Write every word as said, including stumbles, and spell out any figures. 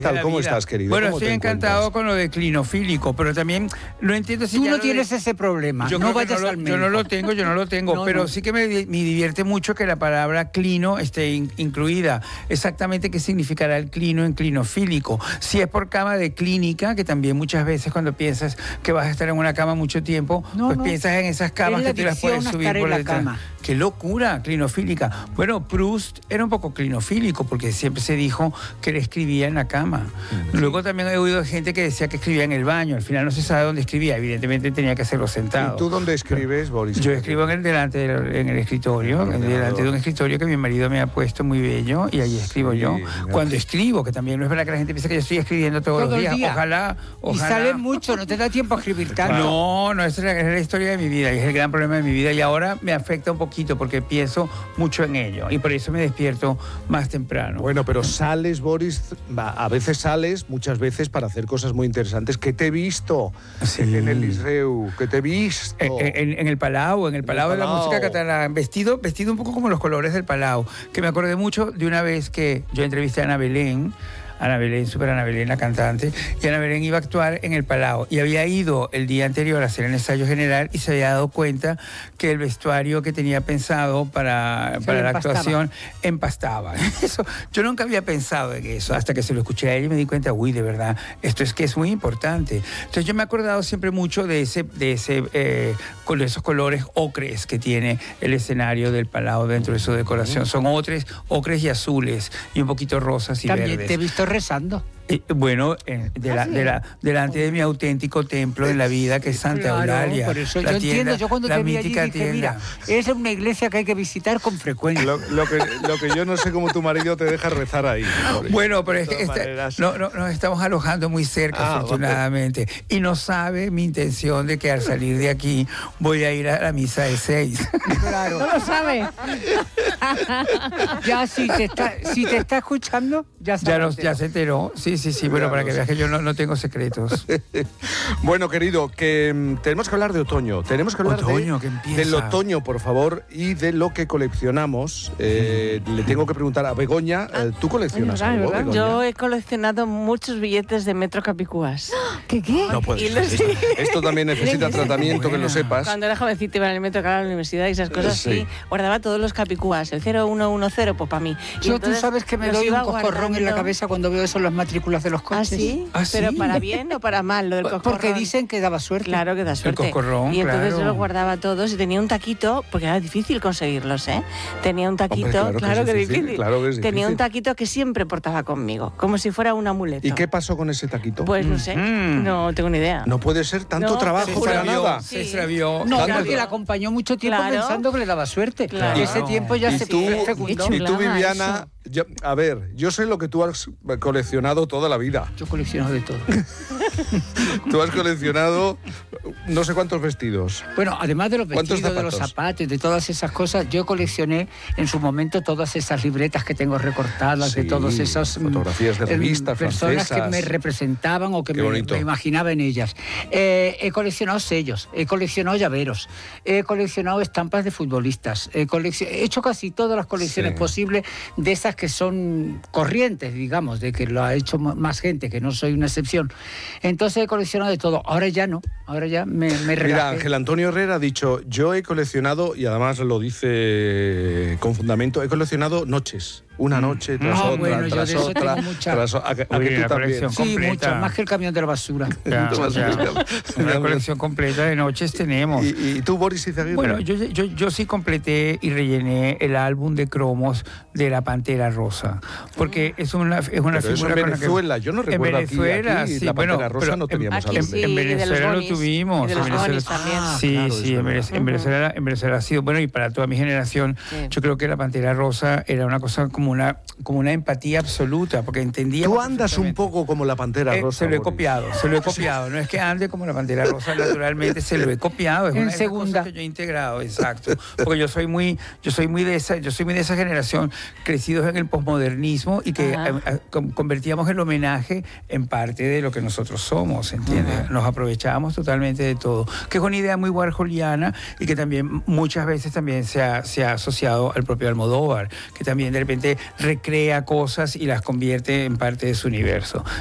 tal? ¿Cómo estás, querido? Bueno, ¿Cómo estoy te encantado encuentras? con lo de clinofílico, pero también no entiendo si Tú ya no lo tienes de... ese problema, Yo no creo que vayas no lo- al Yo médico. no lo tengo, yo no lo tengo, No, pero no. sí que me, me divierte mucho que la palabra clino esté in- incluida. Exactamente qué significará el clino en clinofílico. Si es por cama de clínica, que también muchas veces cuando piensas que vas a estar en una cama mucho tiempo, No, pues no. piensas en esas camas Es la que te las adicción puedes a subir estar en por la detrás. cama. ¡Qué locura! Clinofílica. Bueno, Proust era un poco clinofílico porque siempre se dijo que él escribía en la cama. Luego también he oído gente que decía que escribía en el baño. Al final no se sabe dónde escribía. Evidentemente tenía que hacerlo sentado. ¿Y tú dónde escribes, Boris? Yo escribo en el delante del- en el escritorio, en delante de un escritorio que mi marido me ha puesto muy bello y ahí escribo Sí, yo. mira. Cuando escribo, que también no es verdad que la gente piensa que yo estoy escribiendo todos Todo los el días. día. Ojalá, Y ojalá. sale mucho, no te da tiempo a escribir tanto. No, no, esa es la, es la historia de mi vida y es el gran problema de mi vida y ahora me afecta un poquito porque pienso mucho en ello y por eso me despierto más temprano. Bueno, pero sales, Boris, va, a veces sales, muchas veces para hacer cosas muy interesantes. Que te he visto Sí. en el Liceu, que te he visto. En, en- en el Palau, en el Palau de la Palau. música catalana, vestido, vestido un poco como los colores del Palau, que me acordé mucho de una vez que yo entrevisté a Ana Belén, Ana Belén, super Ana Belén, la cantante, y Ana Belén iba a actuar en el Palau y había ido el día anterior a hacer el ensayo general y se había dado cuenta que el vestuario que tenía pensado para, Se para le la empastaba. actuación empastaba. Eso, yo nunca había pensado en eso hasta que se lo escuché a ella y me di cuenta, uy, de verdad, esto es que es muy importante. Entonces yo me he acordado siempre mucho de ese, de ese, eh, con esos colores ocres que tiene el escenario del Palau dentro de su decoración. Son ocres, ocres y azules y un poquito rosas y También verdes. te he visto rezando. Eh, bueno, eh, de la- de la- delante de mi auténtico templo en la vida, que es Santa Claro, Eulalia. por eso la yo tienda, entiendo, yo cuando la te vi allí mítica dije, tienda. mira, es una iglesia que hay que visitar con frecuencia. Lo, lo que, lo que yo no sé cómo tu marido te deja rezar ahí, Boris. Bueno, pero De es que todas este- maneras. no, no, nos estamos alojando muy cerca, Ah, afortunadamente. Y no sabe mi intención de que al salir de aquí voy a ir a la misa de seis. Claro. No lo sabe. Ya si te está, si te está escuchando, ya ya, sabes. nos- ya se enteró. Sí, sí, sí. Bueno, Ya para lo que sé. veas que yo no, no tengo secretos. Bueno, querido, que mm, tenemos que hablar de otoño. Tenemos que hablar de- Otoño, que empieza. del otoño, por favor, y de lo que coleccionamos. Eh, le tengo que preguntar a Begoña, eh, ¿tú coleccionas Es verdad, algo, es verdad. Begoña? Yo he coleccionado muchos billetes de Metro Capicúas. ¿Qué qué? No puede Y ser. los- Esto, esto también necesita tratamiento, que lo sepas. Cuando era jovencita iba en el metro, que era la universidad y esas cosas, Sí. sí. Guardaba todos los Capicúas, el cero uno uno cero, pues para mí. Y Yo, tú entonces sabes que me los doy un iba coscorrón en la guardando. cabeza cuando veo eso en las matrículas de los ¿Ah, coches. sí? ¿Ah, ¿Pero sí? para bien o para mal lo del coscorrón? Porque dicen que daba suerte. Claro que da suerte. coscorrón, y entonces claro. yo los guardaba todos y tenía un taquito, porque era difícil conseguirlos, ¿eh? Tenía un taquito, Hombre, claro que es que difícil, difícil. claro que es Tenía un difícil. taquito que siempre portaba conmigo, como si fuera un amuleto. ¿Y qué pasó con ese taquito? Pues no sé, Mm. no tengo ni idea. No puede ser tanto No, trabajo se para extravió, nada. Se Sí. extravió. No, Tanto- porque la acompañó mucho tiempo Claro. pensando que le daba suerte. Claro. Y ese tiempo ya y se tú, fecundó. Qué y tú, chulada Viviana, eso. yo- a ver, yo sé lo que tú has coleccionado toda la vida. Yo colecciono de todo. Tú has coleccionado no sé cuántos vestidos. Bueno, además de los ¿Cuántos vestidos, de los zapatos? zapatos, de todas esas cosas, yo coleccioné en su momento todas esas libretas que tengo recortadas, Sí, de todos esos mm, fotografías de em, revistas personas francesas. que me representaban o que Qué me, bonito. me imaginaba en ellas. Eh, he coleccionado sellos, he coleccionado llaveros, he coleccionado estampas de futbolistas, he, coleccion- he hecho casi todas las colecciones Sí. posibles de esas que son corrientes, digamos, de que lo ha hecho m- más gente, que no soy una excepción. Entonces he coleccionado de todo. Ahora ya no, ahora ya me, me Mira, relajé. Ángel Antonio Herrera ha dicho, yo he coleccionado, y además lo dice con fundamento, he coleccionado noches. Una noche tras Ah, otra, bueno, yo tras de eso otra. tengo mucha. tras o- a, que- a Uy, que tú la también. colección. Sí, completa. muchas, más que el camión de la basura. Ya, Muchas ya. gracias. Una colección completa de noches tenemos. ¿Y, y tú, Boris Izaguirre? Bueno, yo, yo, yo sí completé y rellené el álbum de cromos de la Pantera Rosa, porque es una, es una Pero eso figura en con la que- Venezuela, yo no recuerdo en aquí- Venezuela, aquí sí, la Pantera bueno, Rosa pero no teníamos en, Aquí en, sí, en y de los Venezuela lo Gonis, tuvimos. y de los en Venezuela- Gonis también. Ah, Sí, claro, sí, es en verdad. Venez- en Venezuela, en Venezuela ha sido, bueno, y para toda mi generación, Sí. yo creo que la Pantera Rosa era una cosa como una, como una empatía absoluta, porque entendía. Tú andas un poco como la Pantera Eh, Rosa. se lo he Boris. copiado, se lo he copiado. No es que ande como la Pantera Rosa, naturalmente se lo he copiado. Es En una de esas segunda. cosas que yo he integrado, exacto. Porque yo soy muy, yo soy muy de esa, yo soy muy de esa generación, crecidos en el posmodernismo y que Ajá. eh, eh, con- convertíamos el homenaje en parte de lo que nosotros somos, ¿entiendes? Ajá. Nos aprovechábamos totalmente de todo. Que es una idea muy warholiana y que también muchas veces también se ha, se ha asociado al propio Almodóvar, que también de repente realmente recrea cosas y las convierte en parte de su universo.